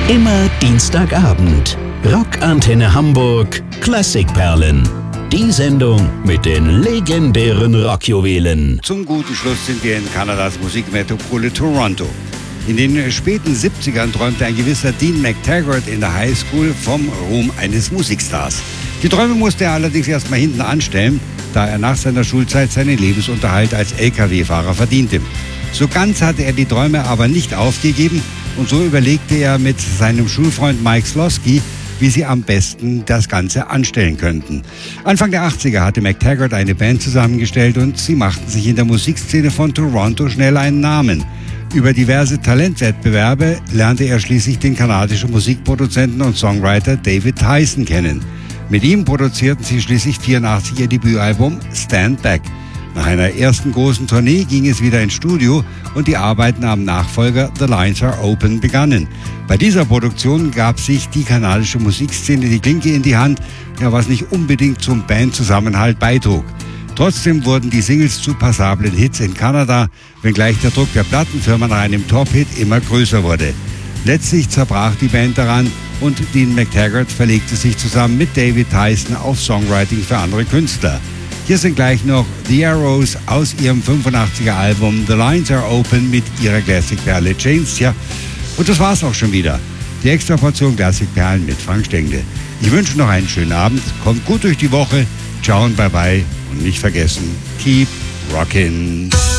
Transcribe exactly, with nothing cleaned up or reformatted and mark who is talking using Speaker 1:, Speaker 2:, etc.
Speaker 1: Immer Dienstagabend. Rockantenne Hamburg Klassikperlen. Die Sendung mit den legendären Rockjuwelen.
Speaker 2: Zum guten Schluss sind wir in Kanadas Musikmetropole Toronto. In den späten siebzigern träumte ein gewisser Dean McTaggart in der Highschool vom Ruhm eines Musikstars. Die Träume musste er allerdings erstmal hinten anstellen, da er nach seiner Schulzeit seinen Lebensunterhalt als L K W-Fahrer verdiente. So ganz hatte er die Träume aber nicht aufgegeben und so überlegte er mit seinem Schulfreund Mike Slosky, wie sie am besten das Ganze anstellen könnten. Anfang der achtziger hatte McTaggart eine Band zusammengestellt und sie machten sich in der Musikszene von Toronto schnell einen Namen. Über diverse Talentwettbewerbe lernte er schließlich den kanadischen Musikproduzenten und Songwriter David Tyson kennen. Mit ihm produzierten sie schließlich vierundachtzig ihr Debütalbum Stand Back. Nach einer ersten großen Tournee ging es wieder ins Studio und die Arbeiten am Nachfolger The Lines Are Open begannen. Bei dieser Produktion gab sich die kanadische Musikszene die Klinke in die Hand, ja, was nicht unbedingt zum Bandzusammenhalt beitrug. Trotzdem wurden die Singles zu passablen Hits in Kanada, wenngleich der Druck der Plattenfirma nach einem Top-Hit immer größer wurde. Letztlich zerbrach die Band daran und Dean McTaggart verlegte sich zusammen mit David Tyson auf Songwriting für andere Künstler. Hier sind gleich noch The Arrows aus ihrem fünfundachtziger Album The Lines Are Open mit ihrer Klassikperle Chains. Ja, und das war's auch schon wieder. Die extra Portion Klassikperlen mit Frank Stengel. Ich wünsche noch einen schönen Abend, kommt gut durch die Woche, ciao und bye bye und nicht vergessen, keep rockin'.